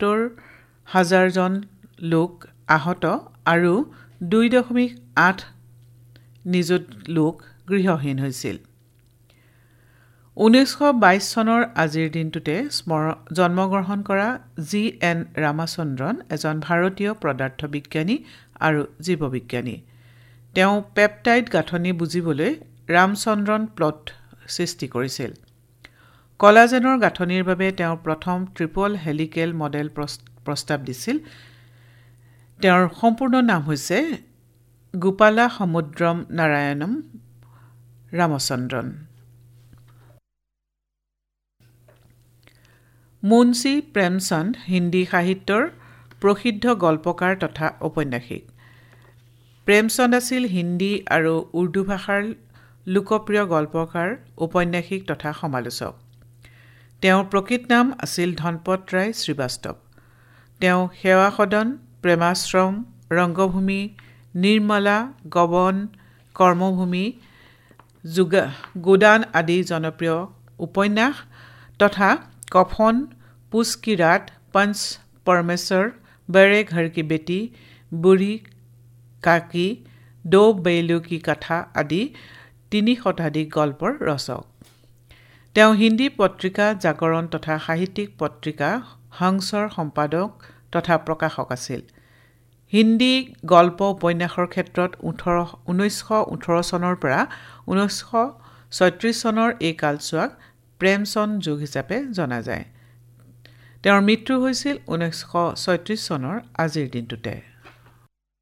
৭৭,০০০ জন লোক আহত আৰু 2.8 নিযুত লোক গৃহহীন হৈছিল। 1922 চনৰ আজিৰ দিনটোতে জন্মগ্ৰহণ কৰা G.N. ৰামচন্দ্ৰন এজন ভাৰতীয় পদাৰ্থ বিজ্ঞানী আৰু জীৱবিজ্ঞানী। তেওঁ পেপটাইড গাঁথনি বুজিবলৈ ৰামচন্দ্ৰন প্লট সৃষ্টি কৰিছিল। কলাজেনৰ গাঁথনিৰ বাবে তেওঁ প্ৰথম ট্ৰিপল হেলিকেল মডেল প্ৰস্তাৱ দিছিল। তেওঁৰ সম্পূৰ্ণ নাম হৈছে গোপালা সমুদ্ৰম নাৰায়ণম ৰামচন্দ্ৰন। মুন্সী প্ৰেমচন্দ হিন্দী সাহিত্যৰ প্ৰসিদ্ধ গল্পকাৰ তথা ঔপন্যাসিক। প্ৰেমচন্দ আছিল হিন্দী আৰু উৰ্দু ভাষাৰ লোকপ্ৰিয় গল্পকাৰ, ঔপন্যাসিক তথা সমালোচক। তেওঁৰ প্ৰকৃত নাম আছিল ধনপত ৰায় শ্ৰীবাস্তৱ। তেওঁ সেৱা সদন, প্ৰেমাশ্ৰম, ৰংগভূমি, নিৰ্মলা, গবন, কৰ্মভূমি, গোদান আদি জনপ্ৰিয় উপন্যাস তথা কফন, পুছ কি ৰাত, পঞ্চ পৰমেশ্বৰ, বড়ে ঘৰ কি বেটি, বুঢ়ী কাকি, দো বেলু কি কথা আদি 3 শতাধিক গল্পৰ ৰচক। তেওঁ হিন্দী পত্ৰিকা জাগৰণ তথা সাহিত্যিক পত্ৰিকা হংসৰ সম্পাদক তথা প্ৰকাশক আছিল। হিন্দী গল্প উপন্যাসৰ ক্ষেত্ৰত 1918 চনৰ পৰা 1936 চনৰ এই কালছোৱাক প্ৰেমচন্দ যুগ হিচাপে জনা যায়। তেওঁৰ মৃত্যু হৈছিল 1936 চনৰ আজিৰ দিনটোতে।